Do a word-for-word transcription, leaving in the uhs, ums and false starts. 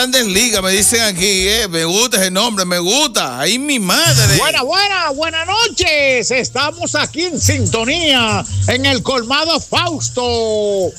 Grandes Ligas, me dicen aquí, eh, me gusta ese nombre, me gusta. Ahí mi madre. Buena, buena, buenas noches. Estamos aquí en sintonía en el colmado Fausto.